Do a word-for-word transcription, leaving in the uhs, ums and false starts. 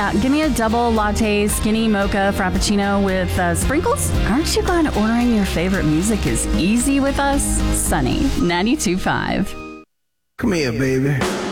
Uh, give me a double latte, skinny mocha frappuccino with uh, sprinkles. Aren't you glad ordering your favorite music is easy with us? Sunny ninety-two point five. Come here, baby.